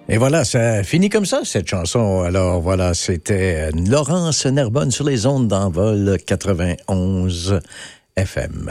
Et voilà, ça finit comme ça, cette chanson. Alors voilà, c'était Laurence Nerbonne sur les ondes d'Envol 91 FM.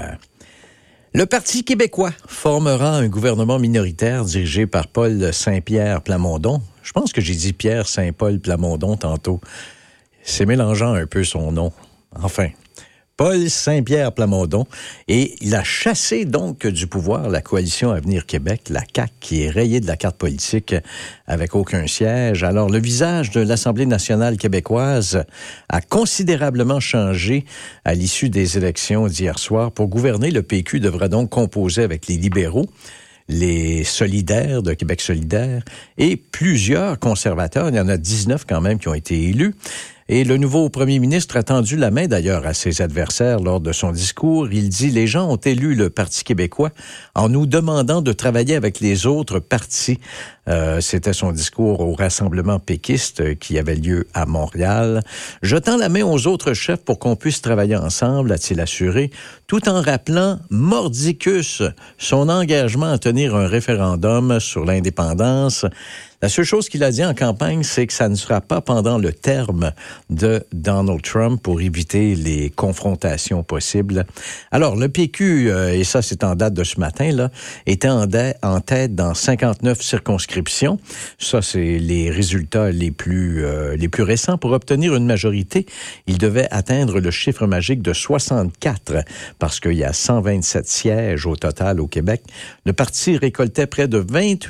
Le Parti québécois formera un gouvernement minoritaire dirigé par Paul Saint-Pierre Plamondon. Je pense que j'ai dit Pierre Saint-Paul Plamondon tantôt. C'est mélangeant un peu son nom. Enfin, Paul Saint-Pierre Plamondon. Et il a chassé donc du pouvoir la coalition Avenir Québec, la CAQ, qui est rayée de la carte politique avec aucun siège. Alors, le visage de l'Assemblée nationale québécoise a considérablement changé à l'issue des élections d'hier soir. Pour gouverner, le PQ devra donc composer avec les libéraux, les solidaires de Québec solidaire et plusieurs conservateurs. Il y en a 19 quand même qui ont été élus. Et le nouveau premier ministre a tendu la main d'ailleurs à ses adversaires lors de son discours. Il dit « Les gens ont élu le Parti québécois en nous demandant de travailler avec les autres partis. » C'était son discours au rassemblement péquiste qui avait lieu à Montréal. « Je tends la main aux autres chefs pour qu'on puisse travailler ensemble, a-t-il assuré, tout en rappelant mordicus son engagement à tenir un référendum sur l'indépendance. La seule chose qu'il a dit en campagne, c'est que ça ne sera pas pendant le terme de Donald Trump pour éviter les confrontations possibles. Alors, le PQ, et ça c'est en date de ce matin, là, était en tête dans 59 circonscriptions. Ça, c'est les résultats les plus récents. Pour obtenir une majorité, il devait atteindre le chiffre magique de 64, parce qu'il y a 127 sièges au total au Québec. Le parti récoltait près de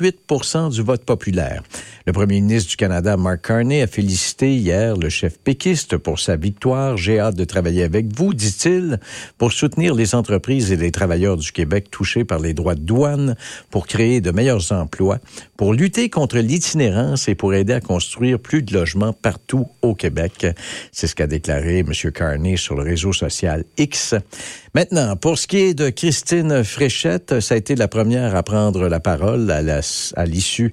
28% du vote populaire. Le premier ministre du Canada, Mark Carney, a félicité hier le chef péquiste pour sa victoire. « J'ai hâte de travailler avec vous, dit-il, pour soutenir les entreprises et les travailleurs du Québec touchés par les droits de douane, pour créer de meilleurs emplois, pour lutter contre l'itinérance et pour aider à construire plus de logements partout au Québec. » C'est ce qu'a déclaré M. Carney sur le réseau social X. Maintenant, pour ce qui est de Christine Fréchette, ça a été la première à prendre la parole à l'issue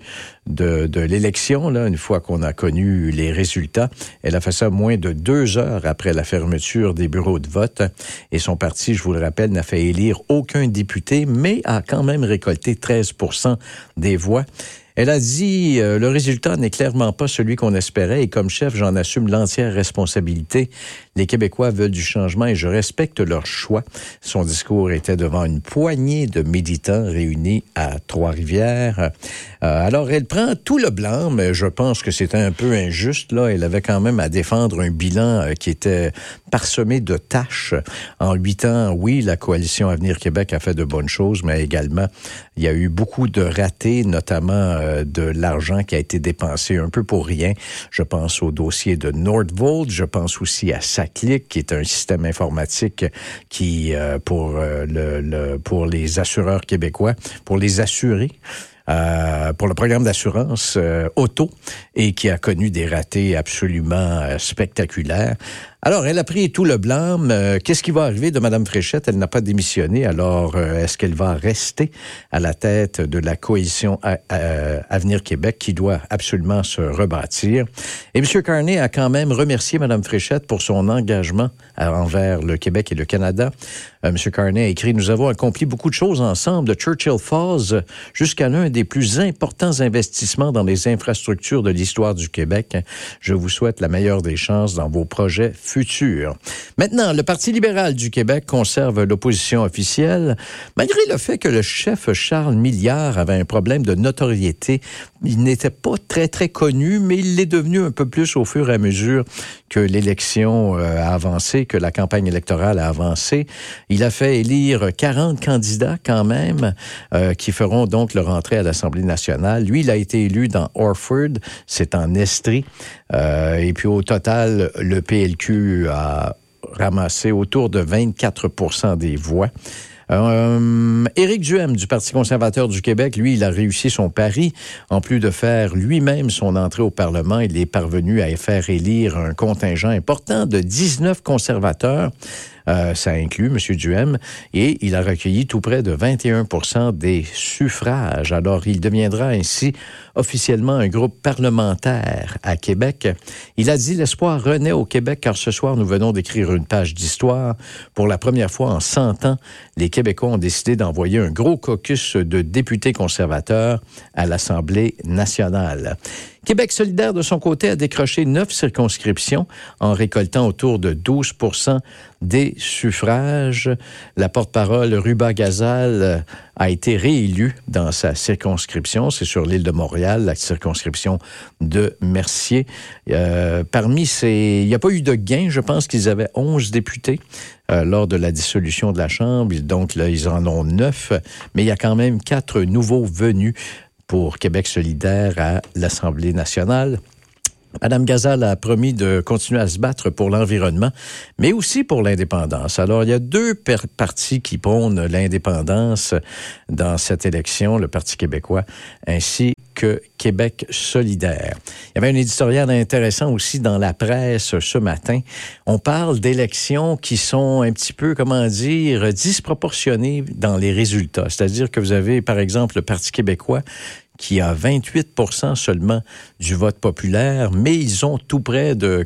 de l'élection, là, une fois qu'on a connu les résultats. Elle a fait ça moins de 2 heures après la fermeture des bureaux de vote. Et son parti, je vous le rappelle, n'a fait élire aucun député, mais a quand même récolté 13% des voix. Elle a dit le résultat n'est clairement pas celui qu'on espérait et comme chef, j'en assume l'entière responsabilité. Les Québécois veulent du changement et je respecte leur choix. Son discours était devant une poignée de militants réunis à Trois-Rivières. Alors, elle prend tout le blanc, mais je pense que c'était un peu injuste. Là, elle avait quand même à défendre un bilan qui était parsemé de tâches. En 8 ans, oui, la coalition Avenir Québec a fait de bonnes choses, mais également, il y a eu beaucoup de ratés, notamment de l'argent qui a été dépensé un peu pour rien. Je pense au dossier de Nordvolt, je pense aussi à SACLIC, qui est un système informatique qui, pour les assureurs québécois, pour les assurés, pour le programme d'assurance auto et qui a connu des ratés absolument spectaculaires. Alors, elle a pris tout le blâme. Qu'est-ce qui va arriver de Mme Fréchette? Elle n'a pas démissionné. Alors, est-ce qu'elle va rester à la tête de la coalition Avenir Québec qui doit absolument se rebâtir? Et M. Carney a quand même remercié Mme Fréchette pour son engagement envers le Québec et le Canada. M. Carney a écrit « Nous avons accompli beaucoup de choses ensemble, de Churchill Falls jusqu'à l'un des plus importants investissements dans les infrastructures de l'histoire du Québec. Je vous souhaite la meilleure des chances dans vos projets futur. » Maintenant, le Parti libéral du Québec conserve l'opposition officielle. Malgré le fait que le chef Charles Milliard avait un problème de notoriété, il n'était pas très, très connu, mais il l'est devenu un peu plus au fur et à mesure que l'élection a avancé, que la campagne électorale a avancé. Il a fait élire 40 candidats quand même, qui feront donc leur entrée à l'Assemblée nationale. Lui, il a été élu dans Orford, c'est en Estrie. Et puis au total, le PLQ a ramassé autour de 24% des voix. Éric Duhem du Parti conservateur du Québec, lui, il a réussi son pari. En plus de faire lui-même son entrée au Parlement, il est parvenu à faire élire un contingent important de 19 conservateurs. Ça inclut M. Duhem, et il a recueilli tout près de 21% des suffrages. Alors, il deviendra ainsi officiellement un groupe parlementaire à Québec. Il a dit « L'espoir renaît au Québec car ce soir, nous venons d'écrire une page d'histoire. Pour la première fois en 100 ans, les Québécois ont décidé d'envoyer un gros caucus de députés conservateurs à l'Assemblée nationale. » Québec solidaire, de son côté, a décroché 9 circonscriptions en récoltant autour de 12% des suffrages. La porte-parole Ruba Gazal a été réélue dans sa circonscription. C'est sur l'île de Montréal, la circonscription de Mercier. Parmi ces... Il n'y a pas eu de gain. Je pense qu'ils avaient 11 députés lors de la dissolution de la Chambre. Donc là, ils en ont 9. Mais il y a quand même 4 nouveaux venus pour Québec solidaire à l'Assemblée nationale. Mme Gazal a promis de continuer à se battre pour l'environnement, mais aussi pour l'indépendance. Alors, il y a 2 partis qui prônent l'indépendance dans cette élection, le Parti québécois, ainsi que Québec solidaire. Il y avait un éditorial intéressant aussi dans la presse ce matin. On parle d'élections qui sont un petit peu, comment dire, disproportionnées dans les résultats. C'est-à-dire que vous avez, par exemple, le Parti québécois qui a 28% seulement du vote populaire, mais ils ont tout près de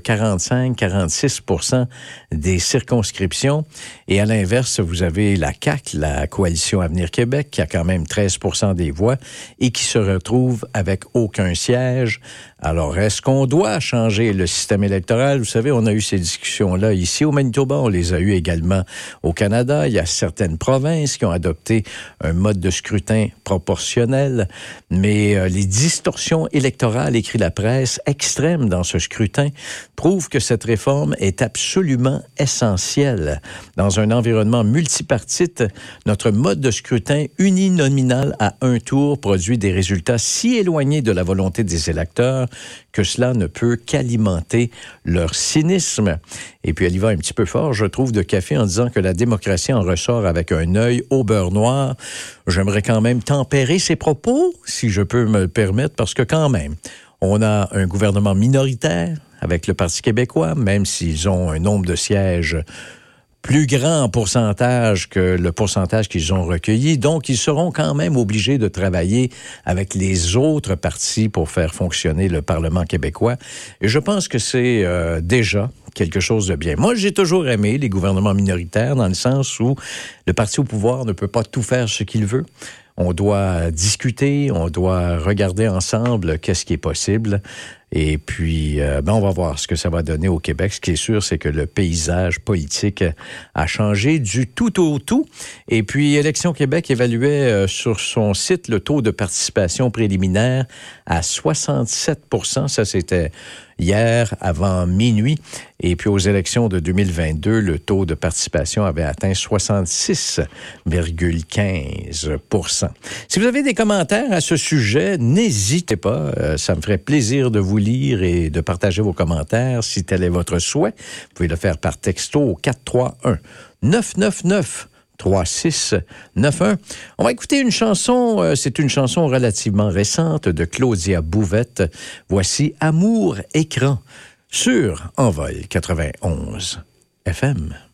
45-46% des circonscriptions. Et à l'inverse, vous avez la CAQ, la Coalition Avenir Québec, qui a quand même 13% des voix et qui se retrouve avec aucun siège. Alors, est-ce qu'on doit changer le système électoral? Vous savez, on a eu ces discussions-là ici au Manitoba, on les a eues également au Canada. Il y a certaines provinces qui ont adopté un mode de scrutin proportionnel, mais les distorsions électorales, écrit la presse, extrêmes dans ce scrutin, prouvent que cette réforme est absolument essentielle. Dans un environnement multipartite, notre mode de scrutin uninominal à un tour produit des résultats si éloignés de la volonté des électeurs que cela ne peut qu'alimenter leur cynisme. Et puis elle y va un petit peu fort, je trouve, de café en disant que la démocratie en ressort avec un œil au beurre noir. J'aimerais quand même tempérer ses propos, si je peux me le permettre, parce que quand même, on a un gouvernement minoritaire avec le Parti québécois, même s'ils ont un nombre de sièges plus grand en pourcentage que le pourcentage qu'ils ont recueilli. Donc, ils seront quand même obligés de travailler avec les autres partis pour faire fonctionner le Parlement québécois. Et je pense que c'est déjà quelque chose de bien. Moi, j'ai toujours aimé les gouvernements minoritaires dans le sens où le parti au pouvoir ne peut pas tout faire ce qu'il veut. On doit discuter, on doit regarder ensemble qu'est-ce qui est possible. Et puis, on va voir ce que ça va donner au Québec. Ce qui est sûr, c'est que le paysage politique a changé du tout au tout. Et puis, Élections Québec évaluait sur son site le taux de participation préliminaire à 67%. Ça, c'était hier, avant minuit. Et puis, aux élections de 2022, le taux de participation avait atteint 66,15%. Si vous avez des commentaires à ce sujet, n'hésitez pas. Ça me ferait plaisir de vous lire et de partager vos commentaires. Si tel est votre souhait, vous pouvez le faire par texto au 431-999-3691. On va écouter une chanson, c'est une chanson relativement récente de Claudia Bouvette. Voici Amour écran sur Envol 91 FM.